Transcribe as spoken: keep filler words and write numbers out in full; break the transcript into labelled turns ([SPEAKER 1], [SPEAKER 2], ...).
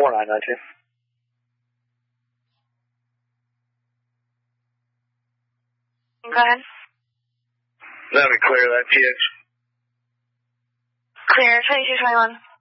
[SPEAKER 1] four nine nine two.
[SPEAKER 2] Go ahead.
[SPEAKER 1] Let me clear that, T X.
[SPEAKER 2] Clear, twenty-two twenty-one.